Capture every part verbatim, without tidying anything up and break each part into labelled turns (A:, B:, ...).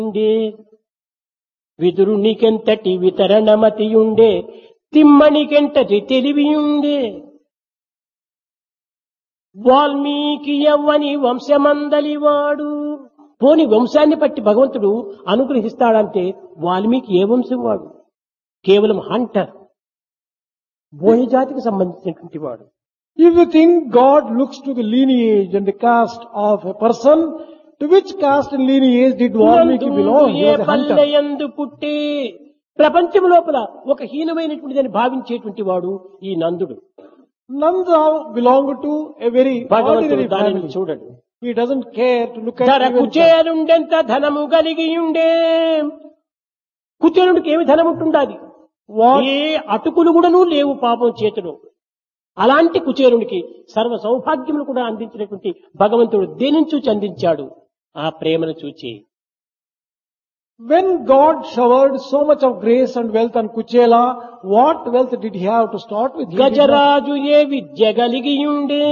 A: ఉండే విదురునికెంతటి వితరణమతియుండే తిమ్మనికెంతటి తెలివియుండే వాల్మీకి యవ్వని వంశమందలివాడు. పోని వంశాన్ని బట్టి భగవంతుడు అనుగ్రహిస్తాడంటే వాల్మీకి ఏ వంశం వాడు? కేవలం హంటర్, బోయ జాతికి సంబంధించినటువంటి వాడు.
B: If you think God looks to the lineage and the caste of a person, to which caste and lineage did Valmiki belong? He
A: A
B: was a hunter.
A: పల్లెయందు పుట్టి ప్రపంచం లోపల ఒక హీనమైనటువంటిదని భావించేటువంటి వాడు ఈ నందుడు.
B: Nanda belonged to a very
A: భగవంతుడు
B: ordinary
A: దానిని
B: family.
A: చూడడు.
B: He doesn't care to look at
A: ధర
B: even that.
A: కుచేలుండెంత ధనము కలిగి ఉండే. కుచేలుడికి ఏమి ధనం ఉంటుండాది?
B: What?
A: ఏ అటుకులు కూడాను లేవు పాపం చేతిలో. అలాంటి కుచేరునికి సర్వ సౌభాగ్యములు కూడా అందించినటువంటి భగవంతుడు దేనిని చూచి అందించాడు? ఆ ప్రేమను చూచి.
B: When God showered so much of grace and wealth on Kuchela, what wealth did he have to start with? He did not-
A: Gajaraju ఏ విద్య కలిగి ఉండే.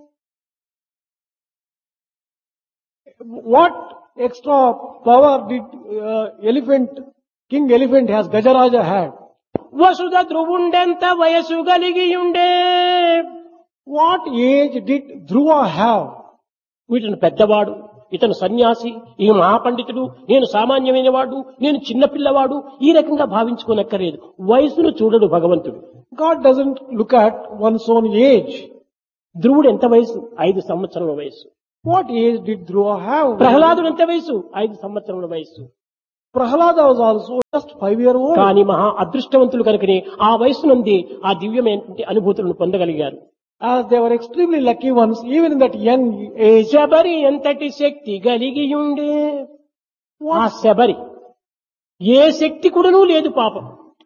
B: What extra power did uh, elephant, King Elephant has, Gajaraja had?
A: వసుధ ధ్రువుండెంత వయసు కలిగి ఉండే.
B: What age did Dhruva have?
A: వీటిని పెద్దవాడు, ఇతను సన్యాసి, ఈ మహాపండితుడు, నేను సామాన్యమైన వాడు, నేను చిన్నపిల్లవాడు, ఈ రకంగా భావించుకోనక్కర్లేదు. వయసును చూడడు భగవంతుడు.
B: God doesn't look at one's own age.
A: ధ్రువుడు ఎంత వయసు? ఐదు సంవత్సరముల వయసు.
B: What age did Dhruva have?
A: ప్రహ్లాదుడు ఎంత వయసు? ఐదు సంవత్సరముల వయసు.
B: Prahlada was also just five year old.
A: కానీ మహా అదృష్టవంతులు కనుకనే ఆ వయసు నుండి ఆ దివ్యమైనటువంటి అనుభూతులను పొందగలిగారు.
B: As they were extremely lucky ones, even in that young age.
A: Sabari ఎంతటి శక్తి కలిగి ఉండే. ఆ శబరి ఏ శక్తి కూడాను లేదు పాపం.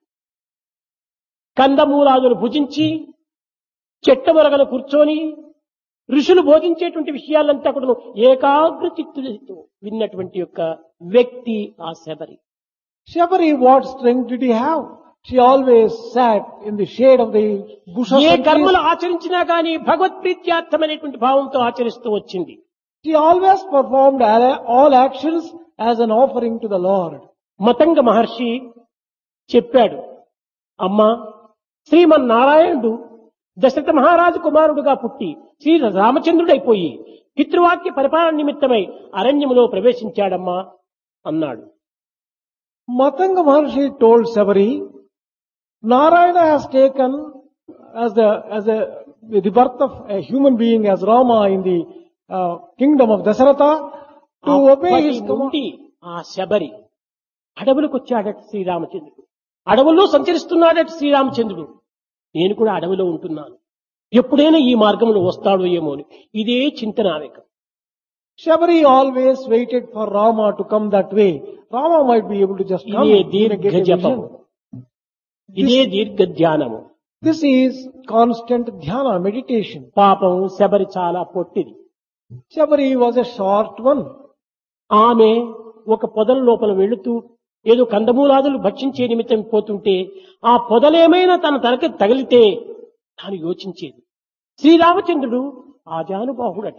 A: కందమూలాదులు భుజించి చెట్టమొరగలు కూర్చొని ఋషులు బోధించేటువంటి విషయాలంతా కూడా ఏకాగ్ర చిత్తులతో విన్నటువంటి యొక్క వ్యక్తి ఆ Sabari.
B: Shabari, what strength did he have? She always sat in the shade of the bushes
A: A
B: and
A: కర్మలు
B: trees.
A: ఆచరించినా గానీ భగవత్ప్రీత్యార్థమైనటువంటి భావంతో ఆచరిస్తూ వచ్చింది.
B: She always performed all all actions as an offering to the Lord.
A: Matanga మహర్షి చెప్పాడు, అమ్మా, శ్రీమన్నారాయణుడు దశరథ మహారాజు కుమారుడుగా పుట్టి శ్రీ రామచంద్రుడైపోయి పితృవాక్య పరిపాలన నిమిత్తమై అరణ్యములో ప్రవేశించాడమ్మా అన్నాడు.
B: Matanga Maharshi told Sabari, Narayana has taken as the as a the birth of a human being as Rama in the uh, kingdom of Dasaratha to obey
A: అప్పటి
B: his command.
A: నుండి ఆ శబరి అడవులకు వచ్చాడట శ్రీరామచంద్రుడు. అడవుల్లో సంచరిస్తున్నాడట శ్రీరామచంద్రుడు. నేను కూడా అడవిలో ఉంటున్నాను, ఎప్పుడైనా ఈ మార్గంలో వస్తాడో ఏమో అని ఇదే చింతనావేకం.
B: Shabari always waited for Rama to come that way. Rama might be able to just come.
A: ఇదే
B: and
A: దీర్ఘ
B: get a
A: జపము,
B: vision.
A: ఇదే దీర్ఘ ధ్యానము.
B: This is constant dhyana, meditation.
A: పాపం శబరి చాలా పొట్టిది.
B: Shabari was a short one.
A: ఆమె ఒక పొదల లోపల వెళుతూ ఏదో కందమూలాదులు భక్షించే నిమిత్తం పోతుంటే ఆ పొదలేమైనా తన తలకి తగిలితే తాను యోచించేది. శ్రీరామచంద్రుడు ఆజానుబాహుడట.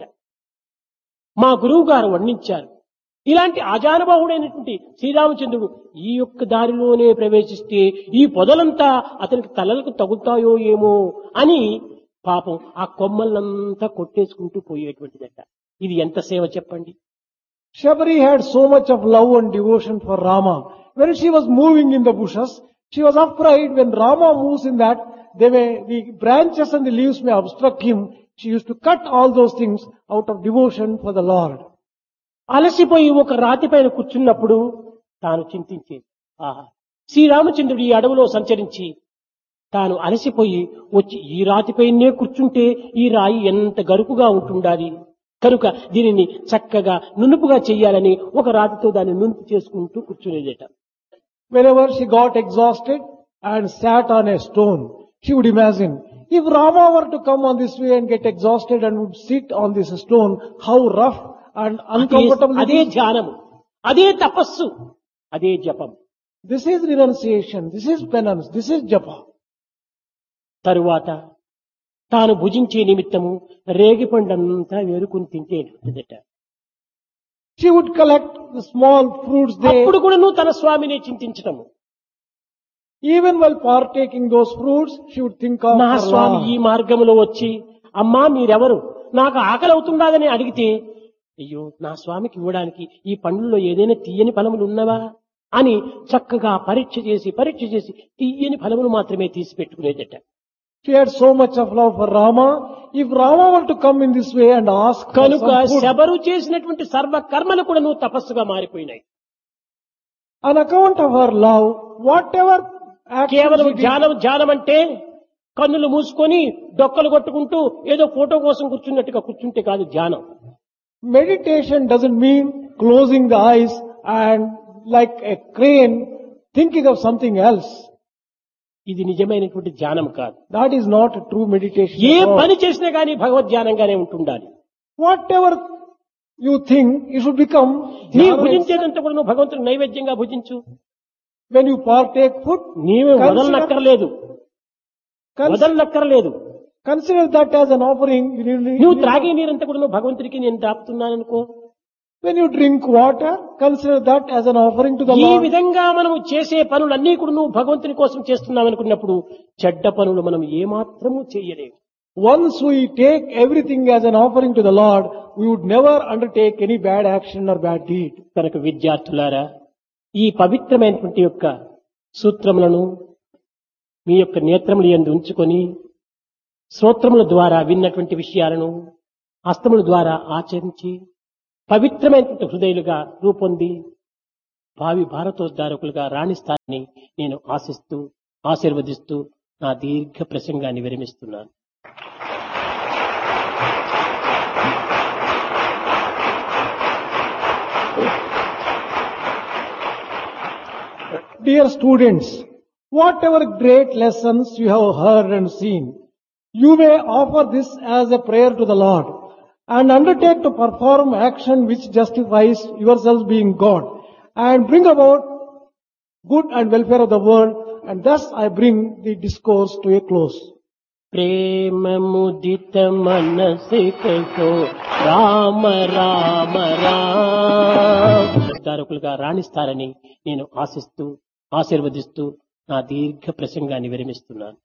A: మా గురువు గారు వర్ణించారు, ఇలాంటి ఆజానుబాహుడైనటువంటి శ్రీరామచంద్రుడు ఈ యొక్క దారిలోనే ప్రవేశిస్తే ఈ పొదలంతా అతనికి తలలకు తగులుతాయో ఏమో అని పాపం ఆ కొమ్మలంతా కొట్టేసుకుంటూ పోయేటువంటిదట. ఇది ఎంత సేవ చెప్పండి.
B: Shabari had so much of love and devotion for Rama. When she was moving in the bushes, she was afraid when Rama moves in that, they may, the branches and the leaves may obstruct him. She used to cut all those things out of devotion for the Lord.
A: అలసిపోయి ఒక రాతి పైన కూర్చున్నప్పుడు తాను చింతించేది, ఆహా, శ్రీరామచంద్రుడు ఈ అడవిలో సంచరించి తాను అలసిపోయి వచ్చి ఈ రాతిపైనే కూర్చుంటే ఈ రాయి ఎంత గరుకుగా ఉంటుండాలి, కనుక దీనిని చక్కగా నునుపుగా చెయ్యాలని ఒక రాతితో దాన్ని నునుపు చేసుకుంటూ కూర్చునేదట.
B: Whenever she got exhausted and sat on a stone, she would imagine, if Rama were to come on this way and get exhausted and would sit on this stone, how rough and uncomfortable it
A: అదే
B: is.
A: ధ్యానము, అదే తపస్సు, అదే జపం.
B: This is renunciation, this is penance, this is japa.
A: తరువాత తాను భుజించే నిమిత్తము రేగిపండంతా వేరుకుని తింటేటట.
B: She would collect the small fruits there.
A: అప్పుడు కూడా నువ్వు తన స్వామిని చింతించటము.
B: Even while partaking those fruits, she would think of
A: నా
B: her
A: స్వామి
B: Lord.
A: ఈ మార్గంలో వచ్చి అమ్మా మీరెవరు, నాకు ఆకలి అవుతుండదని అడిగితే, అయ్యో నా స్వామికి ఇవ్వడానికి ఈ పండ్లలో ఏదైనా తీయని ఫలములు ఉన్నవా అని చక్కగా పరీక్ష చేసి పరీక్ష చేసి తీయని ఫలములు మాత్రమే తీసి పెట్టుకునేదట.
B: She had so much of love for Rama. If Rama were to come in this way and ask for
A: కనుక
B: some food,
A: శబరు చేసినటువంటి సర్వ కర్మలు కూడా నువ్వు తపస్సుగా మారిపోయినాయి.
B: on account of her love, whatever action
A: కేవలం
B: she did,
A: ధ్యానం ధ్యానం అంటే కన్నులు మూసుకొని డొక్కలు కొట్టుకుంటూ ఏదో ఫోటో కోసం కూర్చున్నట్టుగా కూర్చుంటే కాదు ధ్యానం.
B: meditation doesn't mean closing the eyes and like a crane thinking of something else.
A: ఇది నిజమైనటువంటి ధ్యానం కాదు.
B: That is not a true meditation.
A: A
B: at all.
A: పని చేసినా కానీ భగవద్ ధ్యానంగానే ఉంటుండాలి.
B: Whatever you think, you should become
A: నీ
B: dhyana.
A: భుజించేదంతా కూడా నువ్వు భగవంతుడు నైవేద్యంగా భుజించు.
B: When you partake food,
A: నీవే
B: Consider-
A: వదలనక్కర్లేదు,
B: cons-
A: వదలనక్కర్లేదు.
B: consider that as an offering. You need-
A: నువ్వు త్రాగే నీరంతా కూడా నువ్వు భగవంతుడికి నేను దాపుతున్నాను అనుకో.
B: When you drink water, consider that as an offering to the
A: ఈ
B: Lord.
A: విధంగా మనం చేసే పనులన్నీ కూడా నువ్వు భగవంతుని కోసం చేస్తున్నావు అనుకున్నప్పుడు చెడ్డ పనులు మనం ఏమాత్రము చేయలేము.
B: Once we take everything as an offering to the Lord, we would never undertake any bad action or bad deed.
A: కనుక విద్యార్థులారా, ఈ పవిత్రమైనటువంటి యొక్క సూత్రములను మీ యొక్క నేత్రములు యందు ఉంచుకొని శ్రోత్రముల ద్వారా విన్నటువంటి విషయాలను హస్తముల ద్వారా ఆచరించి పవిత్రమైనటువంటి హృదయులుగా రూపొంది భావి భారతోద్ధారకులుగా రాణిస్తారని నేను ఆశిస్తూ ఆశీర్వదిస్తూ నా దీర్ఘ ప్రసంగాన్ని విరమిస్తున్నాను.
B: Dear students, whatever great lessons you have heard and seen, you may offer this as a prayer to the Lord and undertake to perform action which justifies yourselves being God and bring about good and welfare of the world, and thus I bring the discourse to a close.
A: ప్రేమ ముదిత మనసికతో రామ రామ రామదారకులుగా రాణిస్తారని నేను ఆశిస్తూ ఆశీర్వదిస్తూ నా దీర్ఘ ప్రసంగాన్ని విరమిస్తున్నాను.